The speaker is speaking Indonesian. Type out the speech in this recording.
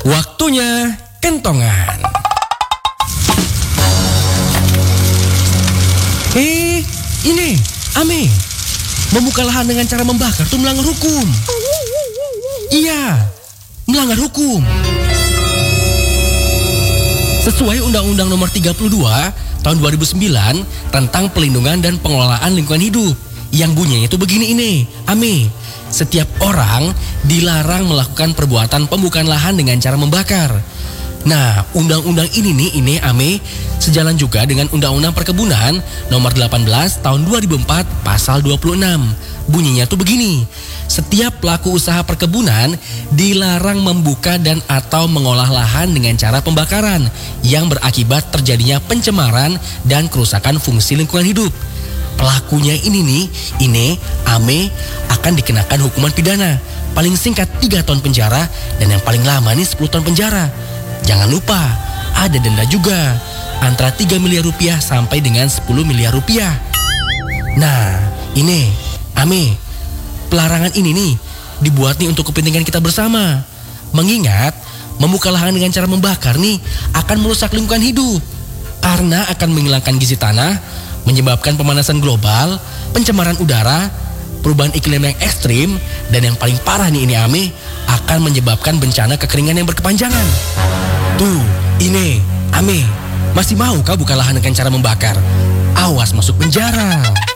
Waktunya kentongan. Ini Ame, membuka lahan dengan cara membakar tuh melanggar hukum. Iya, melanggar hukum. Sesuai Undang-Undang Nomor 32 Tahun 2009 tentang pelindungan dan pengelolaan lingkungan hidup, yang bunyinya itu begini ini, Ame. Setiap orang dilarang melakukan perbuatan pembukaan lahan dengan cara membakar. Nah, undang-undang ini Ame, sejalan juga dengan Undang-Undang Perkebunan Nomor 18 Tahun 2004 Pasal 26. Bunyinya tuh begini. Setiap pelaku usaha perkebunan dilarang membuka dan atau mengolah lahan dengan cara pembakaran yang berakibat terjadinya pencemaran dan kerusakan fungsi lingkungan hidup. Pelakunya ini Ame, akan dikenakan hukuman pidana. Paling singkat 3 tahun penjara dan yang paling lama nih 10 tahun penjara. Jangan lupa, ada denda juga, antara 3 miliar rupiah sampai dengan 10 miliar rupiah. Nah, ini, Ame, pelarangan ini nih dibuat nih untuk kepentingan kita bersama. Mengingat, membuka lahan dengan cara membakar nih akan merusak lingkungan hidup. Karena akan menghilangkan gizi tanah, menyebabkan pemanasan global, pencemaran udara, perubahan iklim yang ekstrim, dan yang paling parah nih ini Ame, akan menyebabkan bencana kekeringan yang berkepanjangan. Tuh, ini Ame, masih mau kah buka lahan dengan cara membakar? Awas masuk penjara.